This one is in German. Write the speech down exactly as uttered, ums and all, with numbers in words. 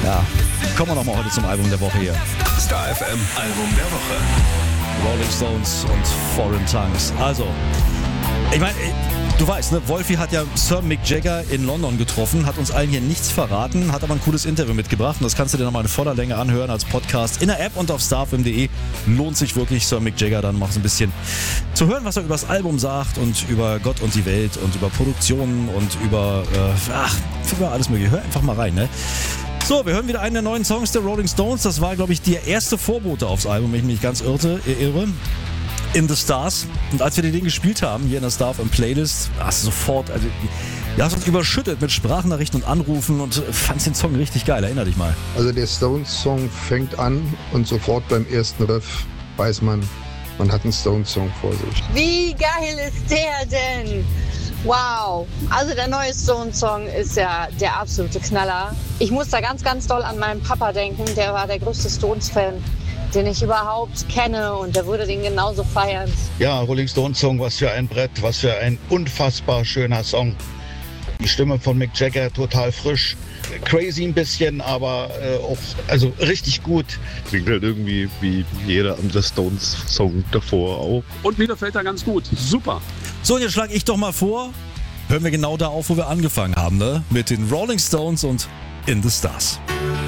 Ja, kommen wir nochmal heute zum Album der Woche hier. Star F M Album der Woche. Rolling Stones und Foreign Tongues. Also, ich meine, du weißt, ne, Wolfi hat ja Sir Mick Jagger in London getroffen, hat uns allen hier nichts verraten, hat aber ein cooles Interview mitgebracht und das kannst du dir nochmal in voller Länge anhören als Podcast in der App und auf starfm punkt de. Lohnt sich wirklich, Sir Mick Jagger dann mal so ein bisschen zu hören, was er über das Album sagt und über Gott und die Welt und über Produktionen und über, äh, ach, über alles mögliche. Hör einfach mal rein, ne? So, wir hören wieder einen der neuen Songs der Rolling Stones. Das war, glaube ich, der erste Vorbote aufs Album, wenn ich mich nicht ganz irrte, irre. In the Stars. Und als wir den gespielt haben, hier in der Star F M Playlist, hast du sofort, also, ja, hast uns überschüttet mit Sprachnachrichten und Anrufen und fandst den Song richtig geil. Erinner dich mal. Also der Stones-Song fängt an und sofort beim ersten Riff weiß man, man hat einen Stones-Song vor sich. Wie geil ist der denn? Wow, also der neue Stones-Song ist ja der absolute Knaller. Ich muss da ganz, ganz doll an meinen Papa denken. Der war der größte Stones-Fan, den ich überhaupt kenne, und der würde den genauso feiern. Ja, Rolling Stones Song, was für ein Brett, was für ein unfassbar schöner Song. Die Stimme von Mick Jagger total frisch, crazy ein bisschen, aber äh, auch also richtig gut. Klingt halt irgendwie wie jeder andere Stones Song davor auch. Und mir gefällt er ganz gut. Super. So, und jetzt schlage ich doch mal vor, hören wir genau da auf, wo wir angefangen haben, ne? Mit den Rolling Stones und In the Stars.